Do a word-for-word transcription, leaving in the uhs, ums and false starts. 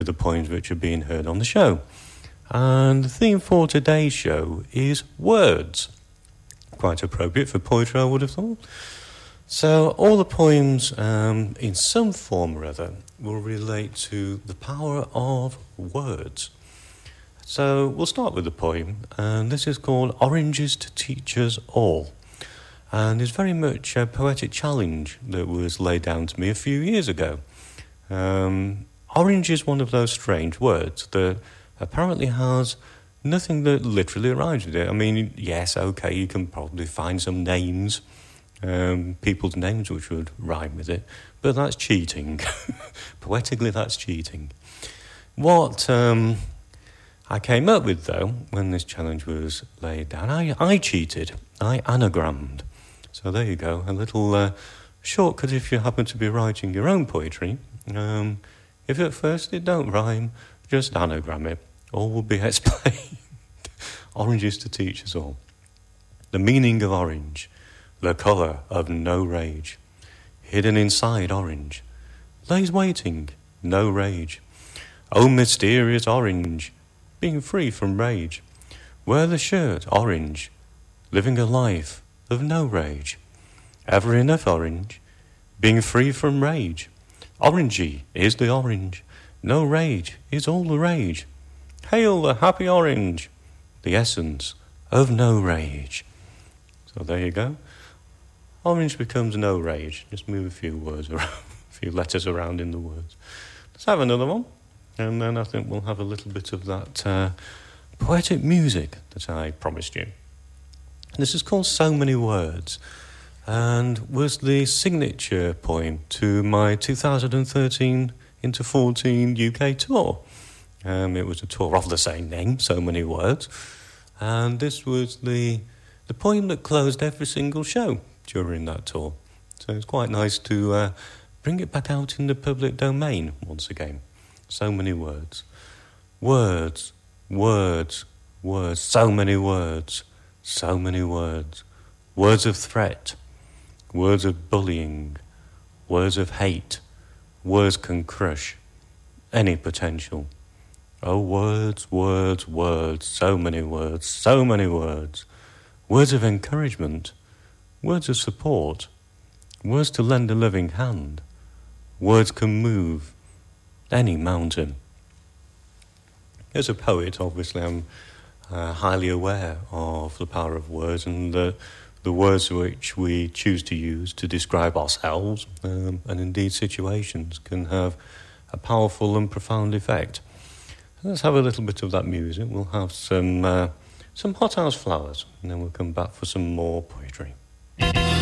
the poems which are being heard on the show. And the theme for today's show is words. Quite appropriate for poetry, I would have thought. So all the poems, um, in some form or other, will relate to the power of words. So we'll start with the poem, and this is called Oranges to Teach Us All. And it's very much a poetic challenge that was laid down to me a few years ago. Um, orange is one of those strange words that apparently has nothing that literally rhymes with it. I mean, yes, okay, you can probably find some names, um, people's names which would rhyme with it, but that's cheating. Poetically, that's cheating. What um, I came up with, though, when this challenge was laid down, I, I cheated. I anagrammed. So there you go, a little uh, shortcut if you happen to be writing your own poetry. Um, if at first it don't rhyme, just anagram it. All will be explained. Oranges to teach us all. The meaning of orange, the colour of no rage. Hidden inside orange, lays waiting, no rage. Oh, mysterious orange, being free from rage. Wear the shirt orange, living a life of no rage. Ever enough orange, being free from rage. Orangey is the orange, no rage is all the rage. Hail the happy orange, the essence of no rage. So there you go. Orange becomes no rage. Just move a few words around, a few letters around in the words. Let's have another one, and then I think we'll have a little bit of that uh, poetic music that I promised you. This is called So Many Words, and was the signature poem to my two thousand thirteen into fourteen U K tour. Um, it was a tour of the same name, So Many Words, and this was the the poem that closed every single show during that tour. So it's quite nice to uh, bring it back out in the public domain once again. So many words. Words, words, words, so many words, so many words. Words of threat, words of bullying, words of hate. Words can crush any potential. Oh, words, words, words, so many words, so many words. Words of encouragement, words of support, words to lend a loving hand. Words can move any mountain. As a poet, obviously, I'm uh, highly aware of the power of words and the, the words which we choose to use to describe ourselves um, and indeed situations can have a powerful and profound effect. Let's have a little bit of that music. We'll have some uh, some hothouse flowers, and then we'll come back for some more poetry.